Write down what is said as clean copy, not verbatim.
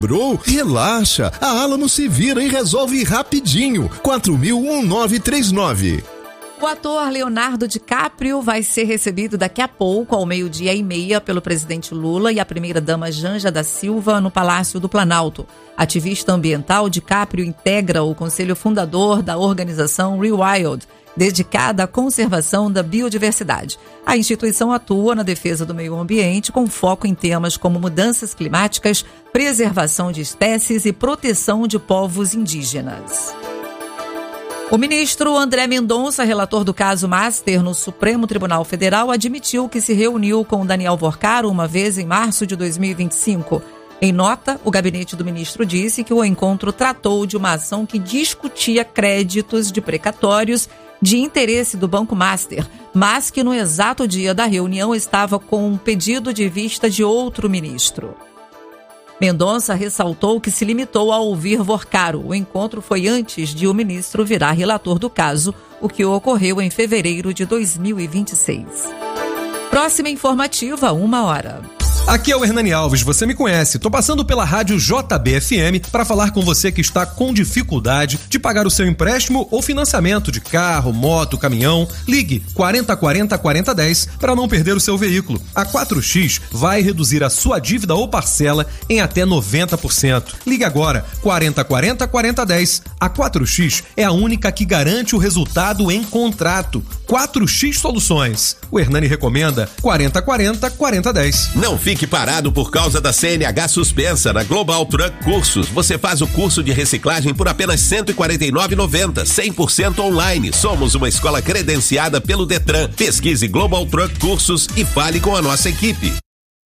Bro, relaxa, a Alamo se vira e resolve rapidinho. 4.000-1939. O ator Leonardo DiCaprio vai ser recebido daqui a pouco, ao 12:30, pelo presidente Lula e a primeira-dama Janja da Silva no Palácio do Planalto. Ativista ambiental, DiCaprio integra o conselho fundador da organização Rewild, dedicada à conservação da biodiversidade. A instituição atua na defesa do meio ambiente com foco em temas como mudanças climáticas, preservação de espécies e proteção de povos indígenas. O ministro André Mendonça, relator do caso Master no Supremo Tribunal Federal, admitiu que se reuniu com Daniel Vorcaro uma vez em março de 2025. Em nota, o gabinete do ministro disse que o encontro tratou de uma ação que discutia créditos de precatórios de interesse do Banco Master, mas que no exato dia da reunião estava com um pedido de vista de outro ministro. Mendonça ressaltou que se limitou a ouvir Vorcaro. O encontro foi antes de o ministro virar relator do caso, o que ocorreu em fevereiro de 2026. Próxima informativa, 1h. Aqui é o Hernani Alves, você me conhece. Tô passando pela rádio JBFM para falar com você que está com dificuldade de pagar o seu empréstimo ou financiamento de carro, moto, caminhão. Ligue 4040-4010 para não perder o seu veículo. A 4X vai reduzir a sua dívida ou parcela em até 90%. Ligue agora 4040-4010. A 4X é a única que garante o resultado em contrato. 4X Soluções. O Hernani recomenda 4040-4010. Não fique parado por causa da CNH suspensa na Global Truck Cursos. Você faz o curso de reciclagem por apenas R$ 149,90, 100% online. Somos uma escola credenciada pelo Detran. Pesquise Global Truck Cursos e fale com a nossa equipe.